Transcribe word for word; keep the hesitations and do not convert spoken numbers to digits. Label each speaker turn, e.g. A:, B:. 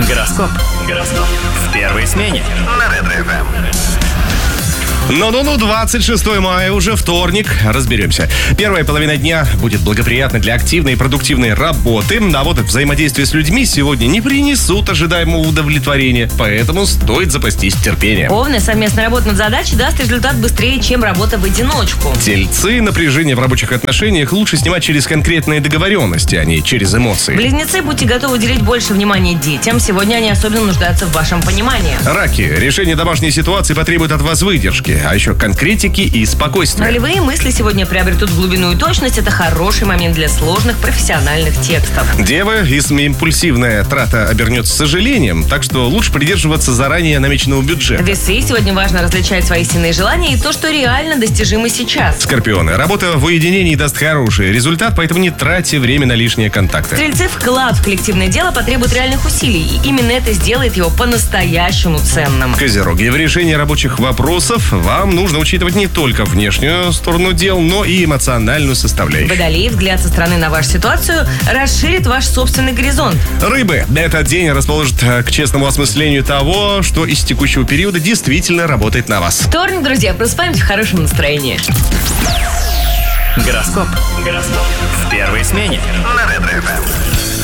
A: Гороскоп. Гороскоп. В первой смене. На Ретро-ФМ.
B: Ну-ну-ну, двадцать шестое мая, уже вторник. Разберемся. Первая половина дня будет благоприятна для активной и продуктивной работы, а вот взаимодействие с людьми сегодня не принесут ожидаемого удовлетворения, поэтому стоит запастись терпением.
C: Овны, совместная работа над задачей даст результат быстрее, чем работа в одиночку.
B: Тельцы, напряжение в рабочих отношениях лучше снимать через конкретные договоренности, а не через эмоции.
C: Близнецы, будьте готовы уделить больше внимания детям. Сегодня они особенно нуждаются в вашем понимании.
B: Раки, решение домашней ситуации потребует от вас выдержки, а еще конкретики и спокойствия.
C: Ролевые мысли сегодня приобретут глубину и точность. Это хороший момент для сложных профессиональных текстов.
B: Девы, если импульсивная трата обернется сожалением, так что лучше придерживаться заранее намеченного бюджета.
C: Весы, сегодня важно различать свои сильные желания и то, что реально достижимо сейчас.
B: Скорпионы, работа в уединении даст хороший результат, поэтому не тратьте время на лишние контакты.
C: Стрельцы, вклад в коллективное дело потребует реальных усилий, и именно это сделает его по-настоящему ценным.
B: Козероги, в решении рабочих вопросов вам нужно учитывать не только внешнюю сторону дел, но и эмоциональную составляющую.
C: Водолей, взгляд со стороны на вашу ситуацию расширит ваш собственный горизонт.
B: Рыбы, этот день расположит к честному осмыслению того, что из текущего периода действительно работает на вас.
C: Вторник, друзья, просыпаемся в хорошем настроении.
A: Гороскоп. Гороскоп. В первой смене. На Ретро-ФМ.